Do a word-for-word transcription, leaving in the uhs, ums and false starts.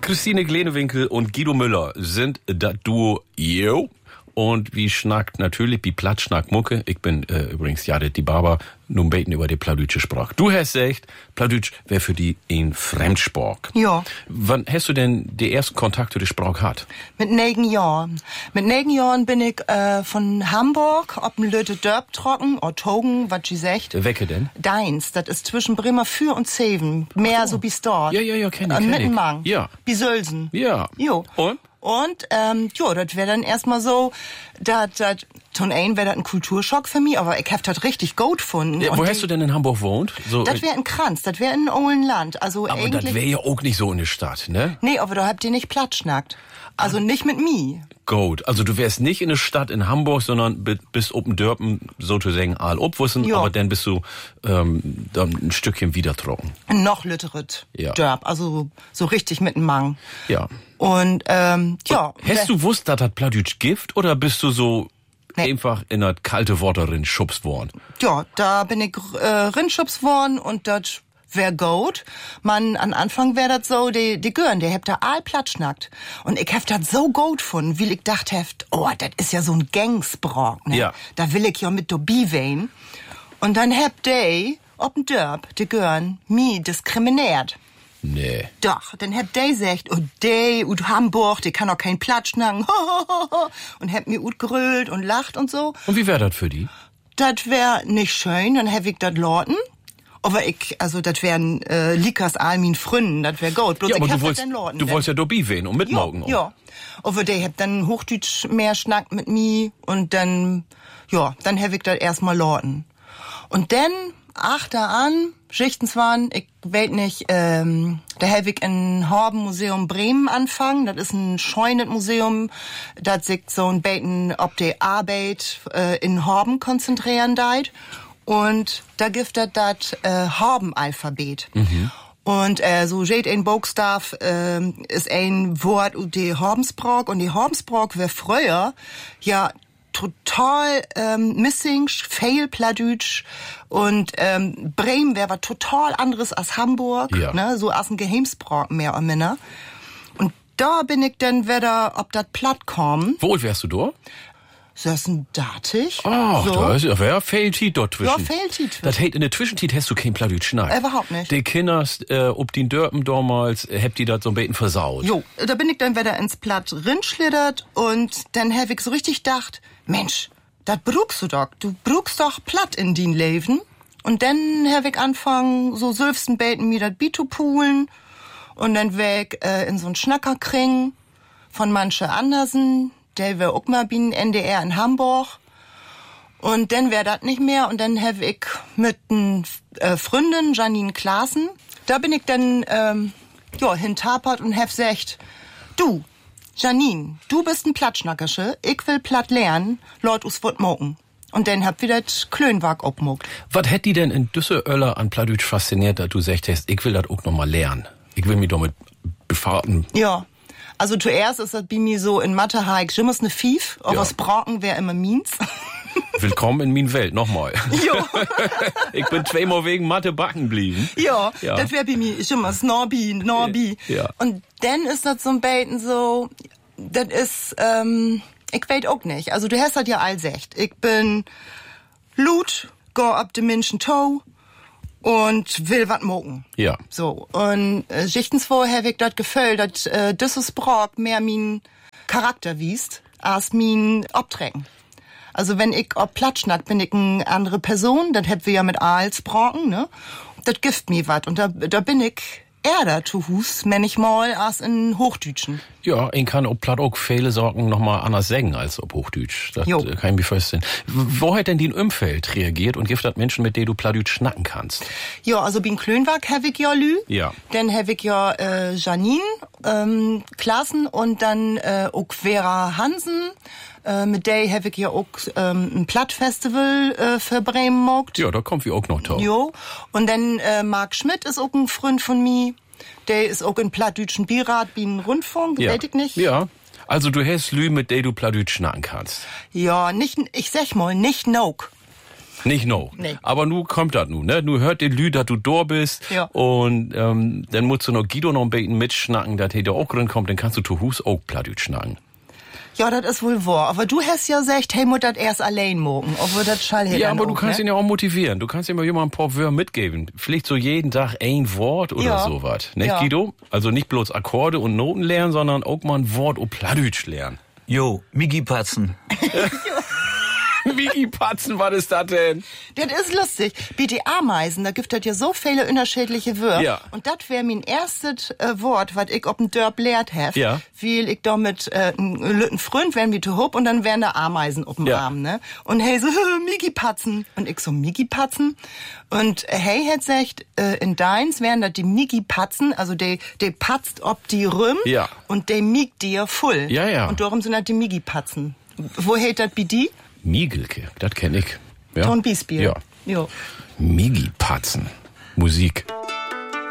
Christine Glenewinkel und Guido Müller sind das Duo Yo. Und wie schnackt natürlich, wie platt schnackt Mucke. Ich bin äh, übrigens Jared die Barber, nun beten über die Pladütsche Sprache. Du hast gesagt, Pladütsch wäre für die ein Fremdsprach. Ja. Wann hast du denn die ersten Kontakt zu der Sprache gehabt? Mit negen Jahren. Mit negen Jahren bin ich äh, von Hamburg ob ein Lütte Dörp trocken, oder Togen, was sie sagt. Wecke denn? Deins, das ist zwischen Bremerfür und Zeven. Mehr Ach so. so bis dort. Ja, ja, ja, kenn ich, Äh, kenn ich. Mittenmang. Ja. Bis Sölsen. Ja. Jo. Und? Und, ähm, jo, das wäre dann erstmal so, dat, dat, zum einen wäre das ein Kulturschock für mich, aber ich hab das richtig gut gefunden. Ja, wo Und hast du denn in Hamburg wohnt? So, das wäre in Kranz, das wäre in Ohlenland. Also aber eigentlich. das wäre ja auch nicht so eine Stadt, ne? Nee, aber da habt ihr nicht Platschnackt. Also nicht mit mir. Gut, also du wärst nicht in der Stadt in Hamburg, sondern bi- bist oben Dörpen, sozusagen all obwussen, Ja. aber dann bist du ähm, dann ein Stückchen wieder trocken. Noch Lütteret. Ja. Dörp, also so richtig mit dem Mang. Ja. Und, ähm, ja. Hast du wusst, dass das Pladütsch Gift oder bist du so Nee. einfach in das kalte Wort drin schubst worden? Ja, da bin ich äh, rinschubs worden und das wär gut. Man, an Anfang wär das so, die, die Gören, die habt da all platschnackt. Und ich hab das so gut gefunden, weil ich dacht heft, oh, das ist ja so ein Gangsbrok, ne? Ja. Da will ich ja mit dabei wein. Und dann habt die, ob'n Dörp, die Gören, mi diskriminiert. Nee. Doch, dann habt die gesagt, oh, die ut Hamburg, die kann auch kein Platschnacken. Und habt mir ut gerüllt und lacht und so. Und wie wär das für die? Das wär nicht schön, dann hab ich das lorten. Aber ich, also das wären äh, Likas all min Fründen, das wär gut. Bloß Ja, aber ich du hab wolltest, das dann lorten. du wolltest ja dabei wehen und mitmaugen. Ja, ja. Aber die habt dann Hochdeutsch mehr schnackt mit mir und dann, ja, dann hab ich das erstmal lorten. Und dann, achter an, Schichtens waren, ich weet nicht, ähm, da hab ich in Horben Museum Bremen anfangen. Das ist ein scheunet Museum, das sich so ein Beten ob die Arbeit äh, in Horben konzentrieren deit. Und da gibt es das äh, Horben-Alphabet. Mhm. Und äh, so steht ein Buchstabe äh, ist ein Wort und die Horbensbrok. Und die Horbensbrok wär früher ja total ähm, missing, fail Pladütsch. Und ähm, Bremen wär was total anderes als Hamburg, ja. Ne, so als ein Geheimsbrok mehr oder minder. Und da bin ich dann wieder, ob das platt kommen. Wo alt wärst du da? So ist ein Datig. Ach, so. da ist ja wer Fehltit dort zwischen. Ja, Fehltit. Das heißt, in der Zwischenzeit hast du kein Pladütsch schnack. Überhaupt nicht. Die Kinder, äh, ob die Dörpen damals, äh, habt die das so ein bisschen versaut. Jo, da bin ich dann wieder ins Platt rinschlittert und dann hab ich so richtig gedacht, Mensch, das brauchst du doch. Du brauchst doch Platt in din Leben. Und dann hab ich anfangen, so sülfsten beten mir das Bitu poolen und dann weg äh, in so ein Schnacker kriegen von manche Andersen. Der wär auch mal bin N D R in Hamburg. Und dann wär das nicht mehr. Und dann hab ich mit n äh, Freundin, Janine Klaassen, da bin ich dann, ähm, ja, hintapert und hab gesagt, du, Janine, du bist ein Plattschnackersche, ich will platt lernen, Leut us wot moken. Und dann hab wir das Klönwag obmogt. Was hätt die denn in Düsseldorf an Pladütsch fasziniert, dass du sagst hast, ich will das auch noch mal lernen? Ich will mich damit befahrten. Ja. Also zuerst ist das bei mir so, in Mathe ha ich schimmers ne Fief, aber Ja. was Braken wär immer meins. Willkommen in min Welt, nochmal. Jo. Ich bin zweimal wegen Mathe backen blieben. Ja, Ja. das wär bei mir schimmers Norbi, Norbi. Ja. Und dann ist das so ein Beten so, das ist, ähm, ich weet auch nicht. Also du hast das ja all secht. Ich bin Lut, go ab de Menschen Toe und will wat mogen. Ja. So, und äh, schichtens vorher hab ich das Gefühl, dass äh, dieses Brok mehr min Charakter wiest, als min Obtrecken. Also wenn ich ob Platschnack bin ich eine andere Person, das hätten wir ja mit Aals brocken, ne? Das gift mir wat und da, da bin ich eher zu Hus, manchmal, als in Hochdeutschen. Ja, ich kann ob Platt auch viele Sorgen noch mal anders sagen als ob Hochdeutsch. Das Jo. äh, kann ich mir vorstellen. Wo hat denn dein Umfeld reagiert und gibt das Menschen, mit denen du Pladütsch schnacken kannst? Ja, also bin Klönwag hab ich ja lü. Ja. Dann hab ich ja äh, Janine ähm, Klaassen und dann äh, auch Vera Hansen. Äh, mit der hab ich ja auch ähm, ein Plattfestival äh, für Bremen mogt. Ja, da kommt wie auch noch drauf. Jo. Und dann äh, Marc Schmidt ist auch ein Freund von mir. Der ist auch in Plattdütschen Beirat, wie ein Rundfunk, Ja. weiß ich nicht. Ja. Also du hast Lü, mit der du Pladütsch schnacken kannst. Ja, nicht, ich sag mal, nicht Noak. Nicht no. Nee. Aber nu kommt das nu, ne? Nu hört den Lü, dass du da bist. Ja. Und ähm, dann musst du noch Guido noch ein bisschen mitschnacken, dass er da auch drin kommt, dann kannst du zu Hus auch Plattdeutsch schnacken. Ja, das ist wohl wahr. Aber du hast ja gesagt, hey, muss das erst allein mogen. Obwohl das Schall Ja, aber du auch, kannst ne? ihn ja auch motivieren. Du kannst ihm ja jemand ein paar Wörter mitgeben. Vielleicht so jeden Tag ein Wort oder Ja. sowas. Nicht, Ja. Guido? Also nicht bloß Akkorde und Noten lernen, sondern auch mal ein Wort und Plattdeutsch lernen. Jo, Migi Patzen. Wie Patzen, was ist das denn? Das ist lustig. Bei die Ameisen, da gibt es ja so viele unterschiedliche Wörter. Ja. Und das wäre mein erstes äh, Wort, was ich auf dem Dörp lehrt hab. Ja. Weil ich da mit äh, einem lütten Freund wären wie zu hob und dann wären da Ameisen auf dem Ja. Arm, ne? Und hey so, Migi Patzen. Und ich so, Migi Patzen? Und hey hat gesagt, äh, in deins wären das die Migi Patzen, also die, die patzt ob die Rüm Ja. und die miegt dir voll. Ja, ja. Und darum sind das die Migi Patzen. Wo hält das bei die? Miegelke, das kenn ich. Ja. Ton Bispiel. Ja. Jo. Migi Patzen. Musik.